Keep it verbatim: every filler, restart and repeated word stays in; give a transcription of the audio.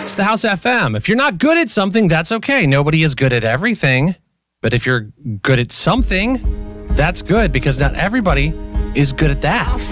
It's the House F M. If you're not good at something, that's okay. Nobody is good at everything. But if you're good at something, that's good because not everybody is good at that.